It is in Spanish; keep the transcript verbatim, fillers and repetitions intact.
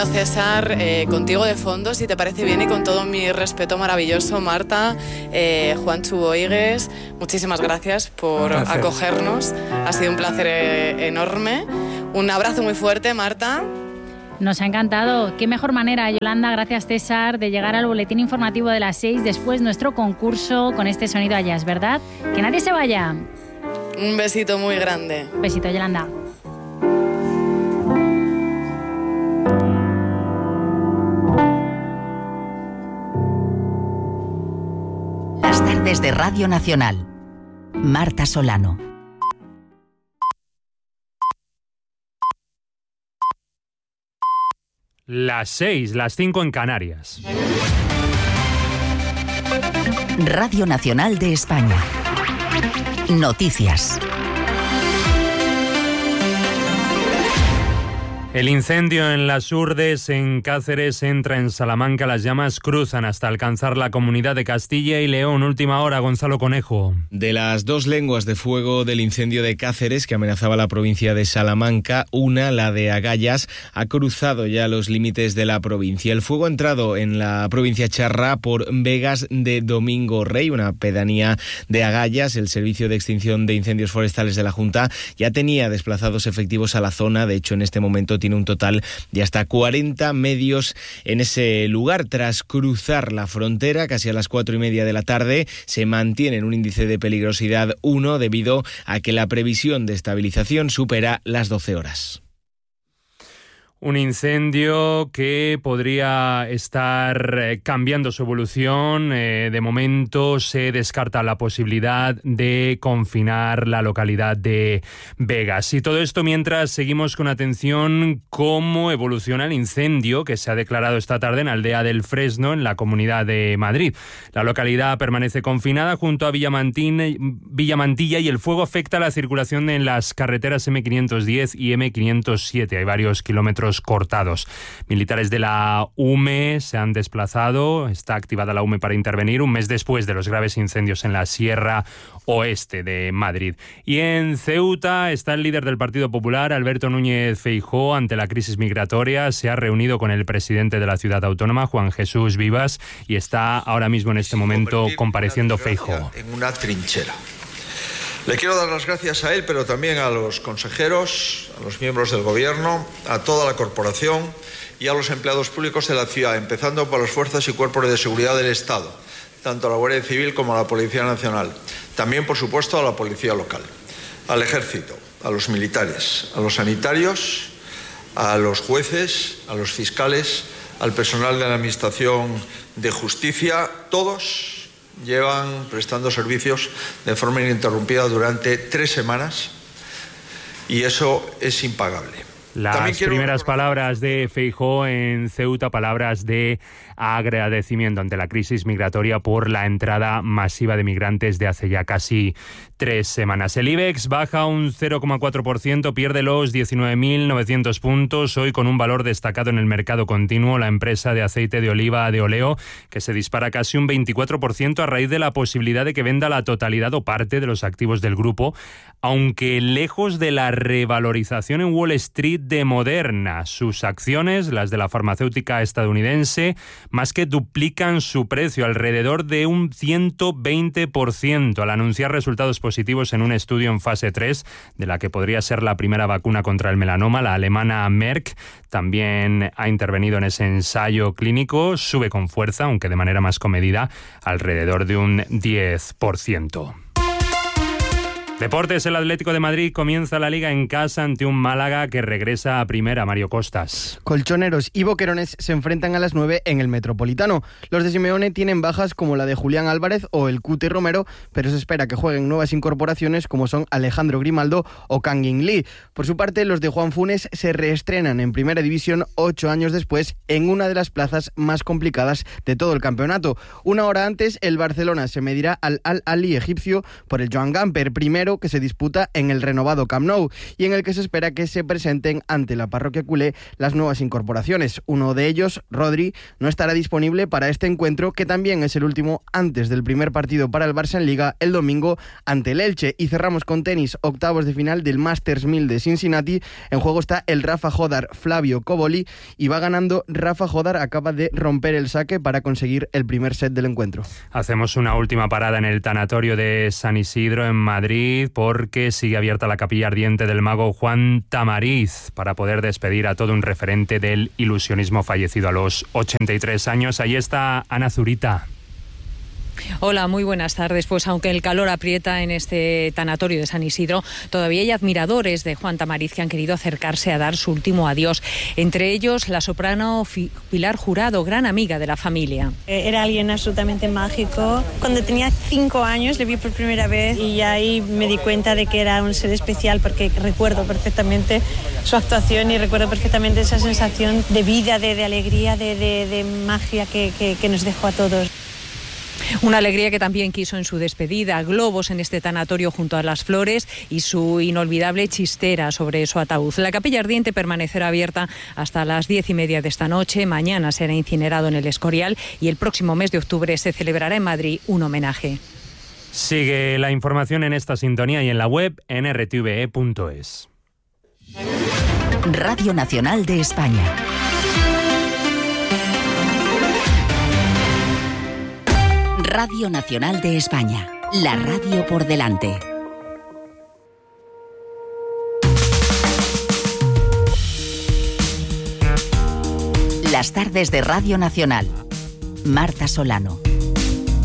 César, eh, contigo de fondo, si te parece bien, y con todo mi respeto maravilloso, Marta, eh, Juanchu Boigues, muchísimas gracias por acogernos, ha sido un placer eh, enorme, un abrazo muy fuerte, Marta. Nos ha encantado. Qué mejor manera, Yolanda, gracias César, de llegar al boletín informativo de las seis, después nuestro concurso con este sonido a jazz, ¿verdad? Que nadie se vaya. Un besito muy grande. Besito, Yolanda. Las tardes de Radio Nacional. Marta Solano. Las seis, las cinco en Canarias. Radio Nacional de España. Noticias. El incendio en Las Urdes, en Cáceres, entra en Salamanca. Las llamas cruzan hasta alcanzar la comunidad de Castilla y León. Última hora, Gonzalo Conejo. De las dos lenguas de fuego del incendio de Cáceres, que amenazaba la provincia de Salamanca, una, la de Agallas, ha cruzado ya los límites de la provincia. El fuego ha entrado en la provincia charra por Vegas de Domingo Rey, una pedanía de Agallas. El Servicio de Extinción de Incendios Forestales de la Junta ya tenía desplazados efectivos a la zona. De hecho, en este momento tiene un total de hasta cuarenta medios en ese lugar. Tras cruzar la frontera, casi a las cuatro y media de la tarde, se mantiene en un índice de peligrosidad uno debido a que la previsión de estabilización supera las doce horas. Un incendio que podría estar cambiando su evolución. Eh, de momento se descarta la posibilidad de confinar la localidad de Vegas. Y todo esto mientras seguimos con atención cómo evoluciona el incendio que se ha declarado esta tarde en Aldea del Fresno, en la Comunidad de Madrid. La localidad permanece confinada junto a Villamantín, Villamantilla, y el fuego afecta la circulación en las carreteras eme quinientos diez y eme quinientos siete. Hay varios kilómetros cortados. Militares de la U M E se han desplazado, está activada la U M E para intervenir un mes después de los graves incendios en la Sierra Oeste de Madrid. Y en Ceuta está el líder del Partido Popular, Alberto Núñez Feijóo, ante la crisis migratoria. Se ha reunido con el presidente de la ciudad autónoma, Juan Jesús Vivas, y está ahora mismo en este momento compareciendo Feijóo. En una trinchera. Le quiero dar las gracias a él, pero también a los consejeros, a los miembros del Gobierno, a toda la corporación y a los empleados públicos de la ciudad, empezando por las fuerzas y cuerpos de seguridad del Estado, tanto a la Guardia Civil como a la Policía Nacional. También, por supuesto, a la Policía Local, al Ejército, a los militares, a los sanitarios, a los jueces, a los fiscales, al personal de la Administración de Justicia. Todos llevan prestando servicios de forma ininterrumpida durante tres semanas y eso es impagable. Las quiero... primeras palabras de Feijóo en Ceuta, palabras de agradecimiento ante la crisis migratoria por la entrada masiva de migrantes de hace ya casi tres semanas. El IBEX baja un cero coma cuatro por ciento, pierde los diecinueve mil novecientos puntos, hoy con un valor destacado en el mercado continuo, la empresa de aceite de oliva de Oleo, que se dispara casi un veinticuatro por ciento a raíz de la posibilidad de que venda la totalidad o parte de los activos del grupo, aunque lejos de la revalorización en Wall Street de Moderna. Sus acciones, las de la farmacéutica estadounidense, más que duplican su precio, alrededor de un ciento veinte por ciento, al anunciar resultados positivos en un estudio en fase tres, de la que podría ser la primera vacuna contra el melanoma. La alemana Merck también ha intervenido en ese ensayo clínico, sube con fuerza, aunque de manera más comedida, alrededor de un diez por ciento. Deportes, el Atlético de Madrid comienza la Liga en casa ante un Málaga que regresa a primera. Mario Costas. Colchoneros y boquerones se enfrentan a las nueve en el Metropolitano. Los de Simeone tienen bajas como la de Julián Álvarez o el Cuti Romero, pero se espera que jueguen nuevas incorporaciones como son Alejandro Grimaldo o Kang In Lee. Por su parte, los de Juan Funes se reestrenan en Primera División ocho años después en una de las plazas más complicadas de todo el campeonato. Una hora antes, el Barcelona se medirá al Al-Ahly egipcio por el Joan Gamper. Primero pero que se disputa en el renovado Camp Nou y en el que se espera que se presenten ante la parroquia culé las nuevas incorporaciones. Uno de ellos, Rodri, no estará disponible para este encuentro, que también es el último antes del primer partido para el Barça en Liga el domingo ante el Elche. Y cerramos con tenis, octavos de final del Masters mil de Cincinnati. En juego está el Rafa Jodar Flavio Coboli y va ganando Rafa Jodar, acaba de romper el saque para conseguir el primer set del encuentro. Hacemos una última parada en el tanatorio de San Isidro en Madrid, porque sigue abierta la capilla ardiente del mago Juan Tamariz para poder despedir a todo un referente del ilusionismo fallecido a los ochenta y tres años. Ahí está Ana Zurita. Hola, muy buenas tardes. Pues aunque el calor aprieta en este tanatorio de San Isidro, todavía hay admiradores de Juan Tamariz que han querido acercarse a dar su último adiós. Entre ellos, la soprano Pilar Jurado, gran amiga de la familia. Era alguien absolutamente mágico. Cuando tenía cinco años le vi por primera vez y ahí me di cuenta de que era un ser especial, porque recuerdo perfectamente su actuación y recuerdo perfectamente esa sensación de vida, de, de alegría, de, de, de magia que, que, que nos dejó a todos. Una alegría que también quiso en su despedida, globos en este tanatorio junto a las flores y su inolvidable chistera sobre su ataúd. La capilla ardiente permanecerá abierta hasta las diez y media de esta noche. Mañana será incinerado en el Escorial y el próximo mes de octubre se celebrará en Madrid un homenaje. Sigue la información en esta sintonía y en la web en r t v e punto es. Radio Nacional de España. Radio Nacional de España, la radio por delante. Las tardes de Radio Nacional. Marta Solano.